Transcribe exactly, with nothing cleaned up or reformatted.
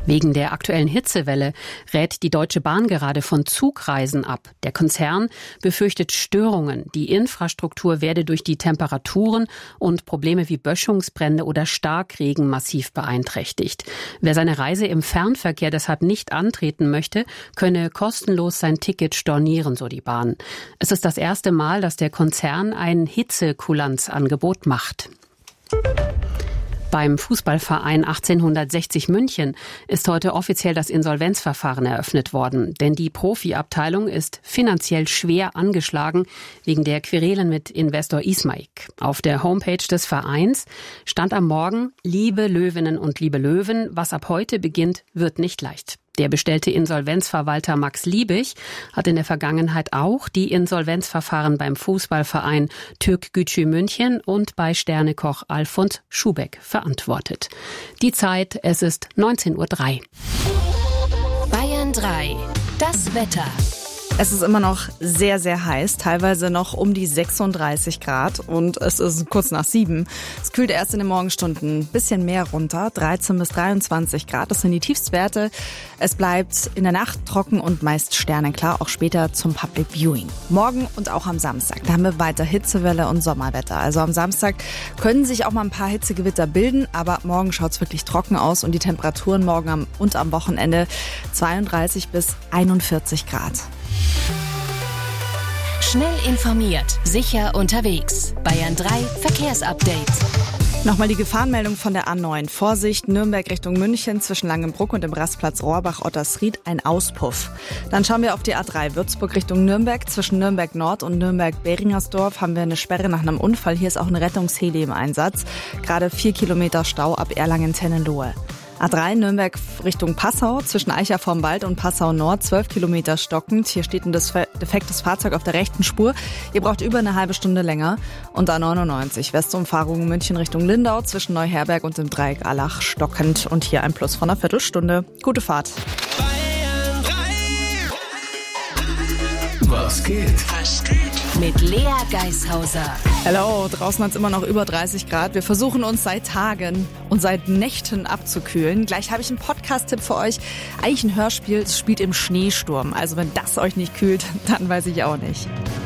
Wegen der aktuellen Hitzewelle rät die Deutsche Bahn gerade von Zugreisen ab. Der Konzern befürchtet Störungen. Die Infrastruktur werde durch die Temperaturen und Probleme wie Böschungsbrände oder Starkregen massiv beeinträchtigt. Wer seine Reise im Fernverkehr deshalb nicht antreten möchte, könne kostenlos sein Ticket stornieren, so die Bahn. Es ist das erste Mal, dass der Konzern ein Hitzekulanzangebot macht. Beim Fußballverein achtzehnhundertsechzig München ist heute offiziell das Insolvenzverfahren eröffnet worden. Denn die Profiabteilung ist finanziell schwer angeschlagen wegen der Querelen mit Investor Ismaik. Auf der Homepage des Vereins stand am Morgen: Liebe Löwinnen und liebe Löwen, was ab heute beginnt, wird nicht leicht. Der bestellte Insolvenzverwalter Max Liebig hat in der Vergangenheit auch die Insolvenzverfahren beim Fußballverein Türkgücü München und bei Sternekoch Alfons Schubeck verantwortet. Die Zeit, es ist neunzehn Uhr drei. Bayern drei, das Wetter. Es ist immer noch sehr, sehr heiß, teilweise noch um die sechsunddreißig Grad und es ist kurz nach sieben. Es kühlt erst in den Morgenstunden ein bisschen mehr runter, dreizehn bis dreiundzwanzig Grad, das sind die Tiefstwerte. Es bleibt in der Nacht trocken und meist sternenklar, auch später zum Public Viewing. Morgen und auch am Samstag, da haben wir weiter Hitzewelle und Sommerwetter. Also am Samstag können sich auch mal ein paar Hitzegewitter bilden, aber morgen schaut es wirklich trocken aus und die Temperaturen morgen am, und am Wochenende zweiunddreißig bis einundvierzig Grad. Schnell informiert, sicher unterwegs. Bayern drei Verkehrsupdate. Nochmal die Gefahrenmeldung von der A neun. Vorsicht, Nürnberg Richtung München zwischen Langenbruck und dem Rastplatz Rohrbach-Ottersried ein Auspuff. Dann schauen wir auf die A drei Würzburg Richtung Nürnberg. Zwischen Nürnberg Nord und Nürnberg-Beringersdorf haben wir eine Sperre nach einem Unfall. Hier ist auch ein Rettungsheli im Einsatz. Gerade vier Kilometer Stau ab Erlangen-Tennenlohe. A drei Nürnberg Richtung Passau, zwischen Eicher vorm Wald und Passau Nord, zwölf Kilometer stockend. Hier steht ein defektes Fahrzeug auf der rechten Spur. Ihr braucht über eine halbe Stunde länger. Und A neunundneunzig, Westumfahrung München Richtung Lindau, zwischen Neuherberg und dem Dreieck Allach stockend. Und hier ein Plus von einer Viertelstunde. Gute Fahrt. Bayern drei. Was geht? Was geht? Mit Lea Geishauser. Hallo, draußen hat es immer noch über dreißig Grad. Wir versuchen uns seit Tagen und seit Nächten abzukühlen. Gleich habe ich einen Podcast-Tipp für euch. Eigentlich ein Hörspiel, es spielt im Schneesturm. Also wenn das euch nicht kühlt, dann weiß ich auch nicht.